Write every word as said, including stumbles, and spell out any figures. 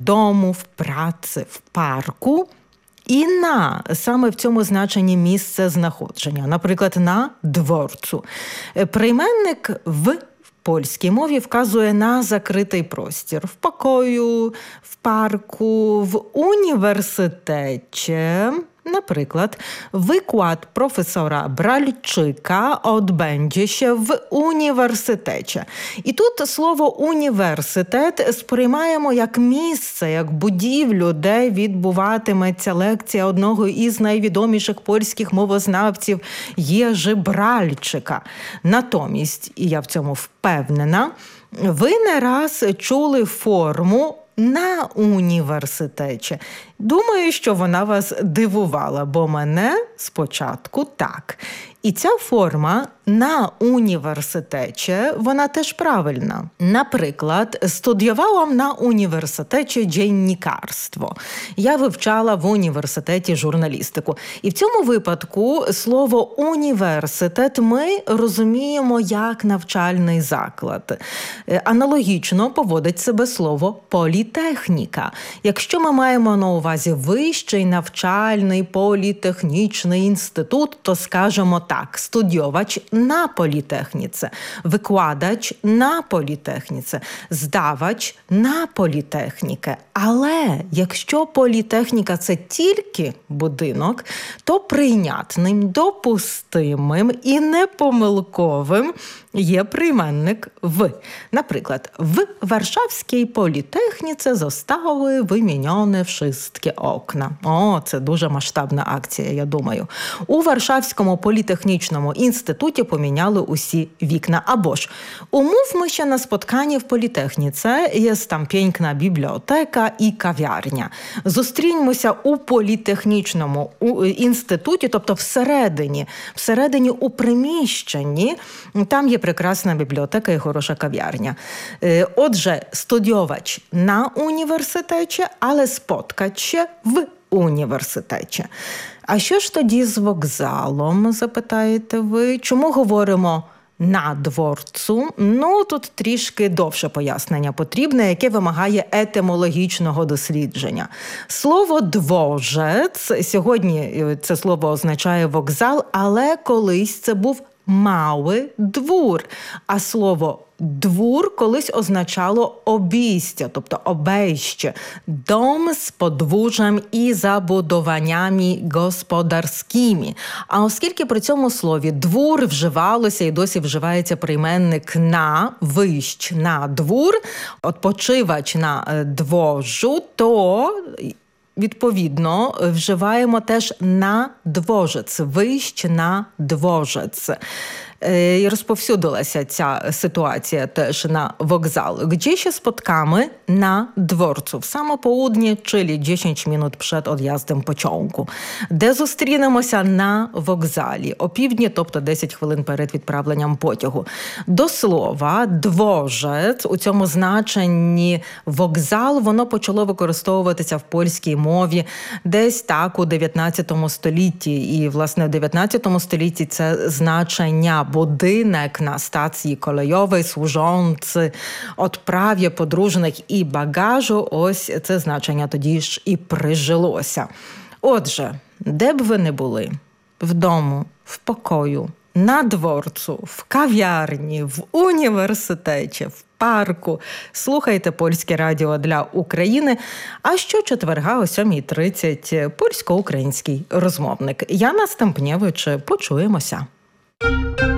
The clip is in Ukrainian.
domu, w pracy, в парку. І на, саме в цьому значенні місце знаходження. Наприклад, на дворцу. Прийменник в польській мові вказує на закритий простір. В покою, в парку, в університеті. Наприклад, wykład profesora Бральчика odbędzie się w університеті. І тут слово «університет» сприймаємо як місце, як будівлю, де відбуватиметься лекція одного із найвідоміших польських мовознавців Єжи Бральчика. Натомість, і я в цьому впевнена, ви не раз чули форму «на університеті». Думаю, що вона вас дивувала, бо мене спочатку так. І ця форма «на університеті», вона теж правильна. Наприклад, студіювałam на університеті dziennikarstwo. Я вивчала в університеті журналістику. І в цьому випадку слово «університет» ми розуміємо як навчальний заклад. Аналогічно поводить себе слово «політехніка». Якщо ми маємо на увазі вищий навчальний політехнічний інститут, то скажемо так, студіоwać на політехніці, викладач на політехніці, здавач на політехніки. Але якщо політехніка – це тільки будинок, то прийнятним, допустимим і непомилковим є прийменник «в». Наприклад, в Варшавській політехніці zostały wymienione wszystkie окна. О, це дуже масштабна акція, я думаю. У Варшавському політехнічному інституті поміняли усі вікна. Або ж, umówmy się na spotkanie w Politechnice, jest tam piękna biblioteka i kawiarnia. Зустріньмося у політехнічному інституті, тобто всередині, всередині у приміщенні, там є прекрасна бібліотека і хороша кав'ярня. Отже, студіювач на університеті, але споткать się в університеті. А що ж тоді з вокзалом, запитаєте ви? Чому говоримо на дворцу? Ну, тут трішки довше пояснення потрібне, яке вимагає етимологічного дослідження. Слово «дворжець», сьогодні це слово означає вокзал, але колись це був «mały двор», а слово «двор» колись означало обійстя, тобто обейще, дом з подвір'ям і забудованнями господарськими. А оскільки при цьому слові «двор» вживалося і досі вживається прийменник «на», «вищ на двор», «odpoczywać на дворжу», то відповідно, вживаємо теж на дворжець, вищ на дворжець. І розповсюдилася ця ситуація теж на вокзал. Gdzie się spotkamy? Na dworcu. В саме południe, czyli dziesięć minut przed odjazdem pociągu. Де зустрінемося? На вокзалі. Опівдні, тобто десять хвилин перед відправленням потягу. До слова, дворжець, у цьому значенні вокзал, воно почало використовуватися в польській мові десь так у дев'ятнадцятому столітті. І, власне, в дев'ятнадцятому столітті це значення budynek na stacji kolejowej służący odprawie podróżnych і багажу, ось це значення тоді ж і прижилося. Отже, де б ви не були, вдома, в покою, на дворцу, в кав'ярні, в університеті, в парку, слухайте Польське радіо для України, а щочетверга о сьомій тридцять польсько-український розмовник. Яна Стемпнєвич, почуємося.